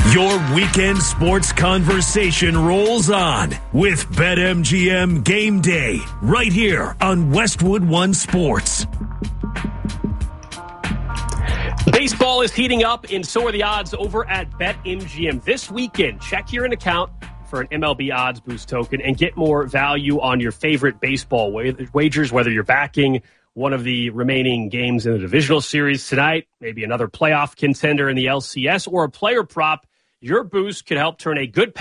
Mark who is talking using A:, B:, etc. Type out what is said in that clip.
A: Your weekend sports conversation rolls on with BetMGM Game Day right here on Westwood One Sports.
B: Baseball is heating up, and so are the odds over at BetMGM. This weekend, check your account for an MLB Odds Boost token and get more value on your favorite baseball wagers, whether you're backing one of the remaining games in the divisional series tonight, maybe another playoff contender in the LCS, or a player prop. Your boost could help turn a good